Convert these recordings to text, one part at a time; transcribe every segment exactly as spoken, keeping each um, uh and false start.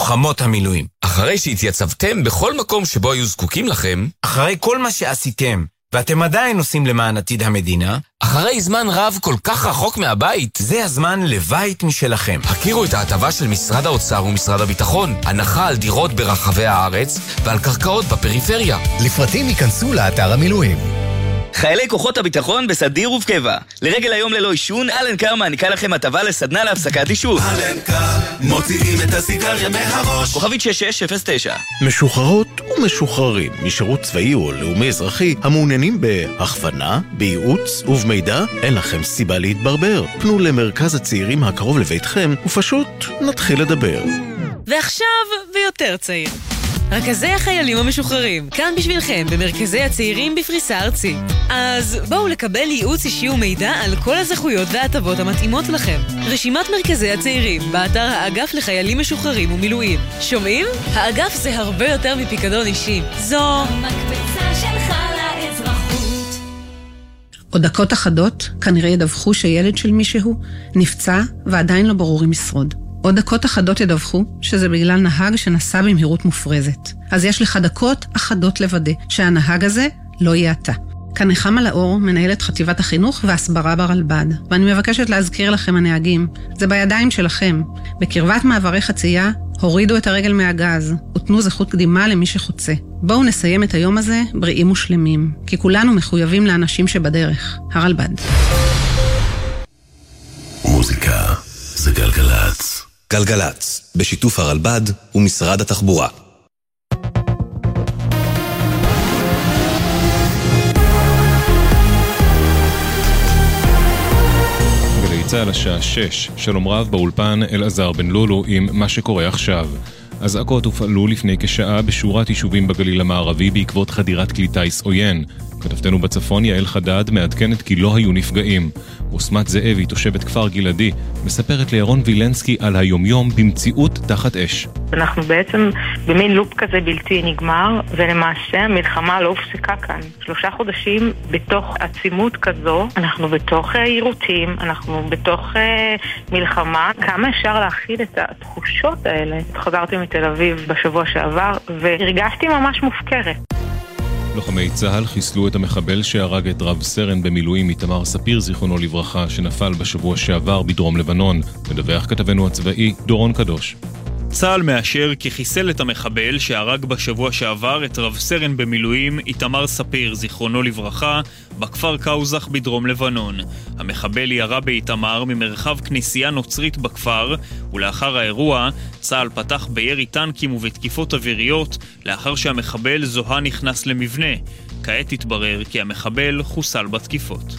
לוחמות המילואים. אחרי שהתייצבתם בכל מקום שבו היו זקוקים לכם, אחרי כל מה שעשיתם, ואתם עדיין עושים למען עתיד המדינה, אחרי זמן רב כל כך רחוק מהבית, זה הזמן לבית משלכם. הכירו את ההטבה של משרד האוצר ומשרד הביטחון, הנחה על דירות ברחבי הארץ ועל קרקעות בפריפריה. לפרטים ייכנסו לאתר המילואים. חיילי כוחות הביטחון בסדיר ובקבע. לרגל היום ללא עישון, אלן קאר מעניקה לכם הטבה לסדנה להפסקת עישון. אלן קאר, מוציאים את הסיגריה מהראש. כוכבית שש שש אפס תשע. משוחררות ומשוחררים משירות צבאי או לאומי אזרחי המעוניינים בהכוונה, בייעוץ ובמידע, אין לכם סיבה להתברבר. פנו למרכז הצעירים הקרוב לביתכם ופשוט נתחיל לדבר. ועכשיו ויותר צעיר. רכזי החיילים המשוחררים, כאן בשבילכם במרכזי הצעירים בפריסה ארצית. אז בואו לקבל ייעוץ אישי ומידע על כל הזכויות וההטבות המתאימות לכם. רשימת מרכזי הצעירים באתר האגף לחיילים משוחררים ומילואים. שומעים? האגף זה הרבה יותר מפיקדון אישי. זו המקפצה שלך לאזרחות. עוד דקות אחדות כנראה ידווחו שילד של מישהו נפצע ועדיין לא ברור אם ישרוד. עוד דקות אחדות ידווחו שזה בגלל נהג שנסע במהירות מופרזת. אז יש לך דקות אחדות לוודא שהנהג הזה לא יהיה אתה. כאן נחמה לאור, מנהלת חטיבת החינוך והסברה ברלב"ד. ואני מבקשת להזכיר לכם הנהגים, זה בידיים שלכם. בקרבת מעברי חצייה, הורידו את הרגל מהגז, ותנו זכות קדימה למי שחוצה. בואו נסיים את היום הזה בריאים ושלמים, כי כולנו מחויבים לאנשים שבדרך. הרלב"ד. מוזיקה זה גלגלץ. גלגלץ, בשיתוף הרלב"ד ומשרד התחבורה. גלי צה"ל השעה שש, שלום רב באולפן אלעזר בן לולו עם מה שקורה עכשיו. אזעקות הופעלו לפני כשעה בשורת יישובים בגליל המערבי בעקבות חדירת כלי טיס עוין. כתבתנו בצפון יעל חדד מעדכנת כי לא היו נפגעים. אוסמת זאבי, תושבת כפר גלעדי, מספרת לירון וילנסקי על היומיום במציאות תחת אש. אנחנו בעצם במין לופ כזה בלתי נגמר, ולמעשה המלחמה לא הופסקה כאן. שלושה חודשים בתוך עצימות כזו, אנחנו בתוך עירותים, אנחנו בתוך uh, מלחמה. כמה אפשר להכיל את התחושות האלה? חזרתי מתל אביב בשבוע שעבר, והרגשתי ממש מופקרת. לוחמי צה"ל חיסלו את המחבל שהרג את רב סרן במילואים איתמר ספיר זיכרונו לברכה שנפל בשבוע שעבר בדרום לבנון. מדווח כתבנו הצבאי דורון קדוש. צה"ל מאשר כי חיסל את המחבל שהרג בשבוע שעבר את רב סרן במילואים איתמר ספיר זיכרונו לברכה בכפר קאוזח בדרום לבנון. המחבל ירה באיתמר ממרחב כנסייה נוצרית בכפר, ולאחר האירוע צה"ל פתח בירי טנקים ובתקיפות אוויריות לאחר שהמחבל זוהה נכנס למבנה. כעת התברר כי המחבל חוסל בתקיפות.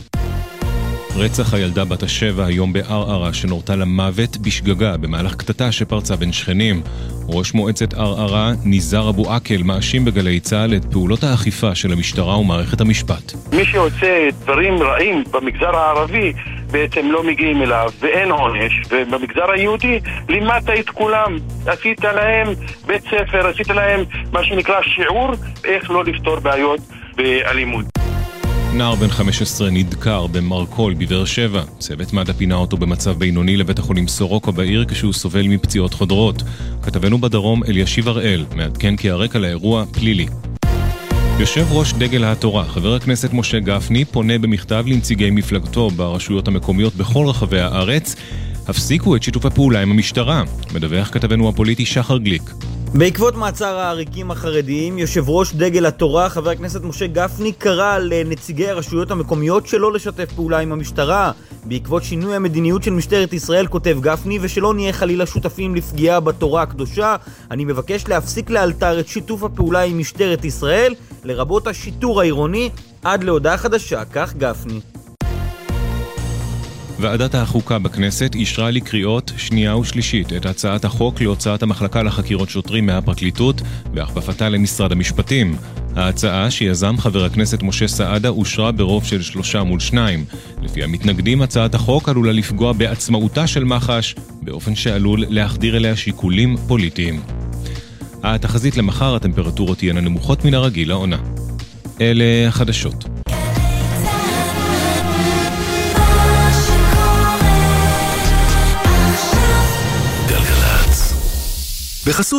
רצח הילדה בת השבע היום בערערה שנורתה למוות בשגגה במהלך קטטה שפרצה בין שכנים. ראש מועצת ערערה ניזר אבו עקל מאשים בגלי צה"ל את פעולות האכיפה של המשטרה ומערכת המשפט. מי שעושה דברים רעים במגזר הערבי בעצם לא מגיעים אליו ואין עונש, ובמגזר היהודי לימדת את כולם, עשית להם בית ספר, עשית להם מה שנקרא שיעור איך לא לפתור בעיות באלימות. נער בן חמש עשרה נדקר במרקול בבאר שבע. צוות מד"א פינה אותו במצב בינוני לבית החולים סורוקה בעיר כשהוא סובל מפציעות חודרות. כתבנו בדרום אלישיב הראל מעדכן כי הרקע לאירוע פלילי. יושב ראש דגל התורה, חבר הכנסת משה גפני, פונה במכתב לנציגי מפלגתו ברשויות המקומיות בכל רחבי הארץ. הפסיקו את שיתוף הפעולה עם המשטרה. מדווח כתבנו הפוליטי שחר גליק. בעקבות מעצר העריקים החרדיים, יושב ראש דגל התורה, חבר הכנסת משה גפני, קרא לנציגי הרשויות המקומיות שלא לשתף פעולה עם המשטרה. בעקבות שינוי המדיניות של משטרת ישראל, כותב גפני, ושלא נהיה חלילה שותפים לפגיעה בתורה הקדושה, אני מבקש להפסיק לאלתר את שיתוף הפעולה עם משטרת ישראל, לרבות השיטור העירוני, עד להודעה חדשה, כך גפני. ועדת החוקה בכנסת אישרה לקריאות שנייה ושלישית את הצעת החוק להוצאת המחלקה לחקירות שוטרים מהפרקליטות והכפפתה למשרד המשפטים. ההצעה שיזם חבר הכנסת משה סעדה אושרה ברוב של שלושה מול שניים. לפי המתנגדים, הצעת החוק עלולה לפגוע בעצמאותה של מח"ש באופן שעלול להחדיר אליה שיקולים פוליטיים. התחזית למחר, הטמפרטורות תהיינה נמוכות מן הרגיל לעונה. אלה החדשות. בחסות